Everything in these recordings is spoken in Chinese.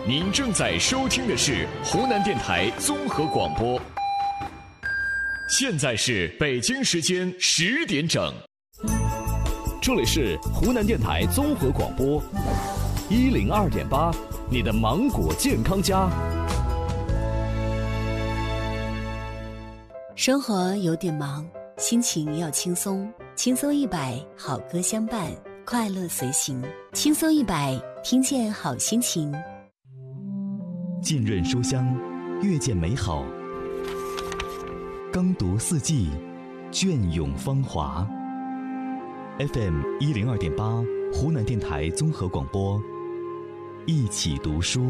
您正在收听的是湖南电台综合广播。现在是北京时间10点整， 这里是湖南电台综合广播102.8，你的芒果健康家。 生活有点忙，心情要轻松，轻松100，好歌相伴，快乐随行，轻松100，听见好心情。 浸润书香，阅见美好，耕读四季，隽永芳华。FM 102.8，湖南电台综合广播，一起读书。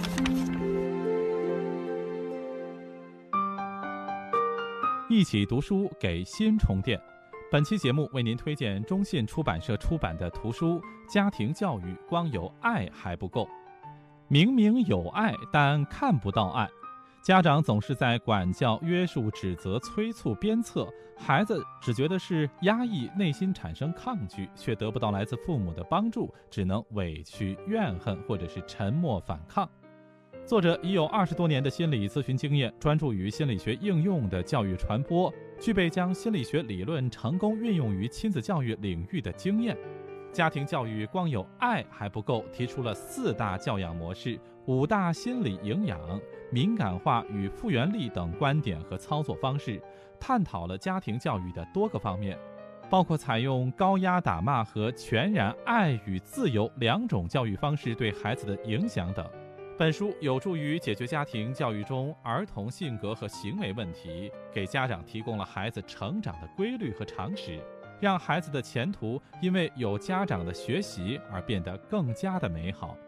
一起读书，给心充电。本期节目为您推荐中信出版社出版的图书《家庭教育光有爱还不够》。明明有爱，但看不到爱。家长总是在管教、约束、指责、催促、鞭策，孩子只觉得是压抑，内心产生抗拒，却得不到来自父母的帮助，只能委屈、怨恨，或者是沉默反抗。作者已有20多年的心理咨询经验，专注于心理学应用的教育传播，具备将心理学理论成功运用于亲子教育领域的经验。家庭教育光有爱还不够，提出了4大教养模式、5大心理营养、敏感化与复原力等观点和操作方式，探讨了家庭教育的多个方面，包括采用高压打骂和全然爱与自由2种教育方式对孩子的影响等。本书有助于解决家庭教育中儿童性格和行为问题，给家长提供了孩子成长的规律和常识，让孩子的前途因为有家长的学习而变得更加的美好。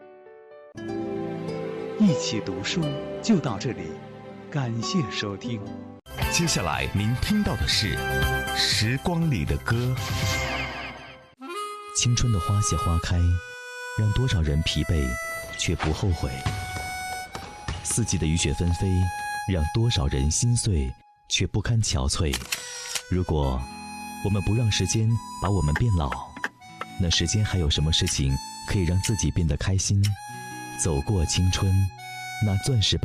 一起读书就到这里，感谢收听。 接下来您听到的是《时光里的歌》。青春的花谢花开，让多少人疲惫却不后悔；四季的雨雪纷飞，让多少人心碎却不堪憔悴。如果我们不让时间把我们变老，那时间还有什么事情可以让自己变得开心？走过青春，那钻石般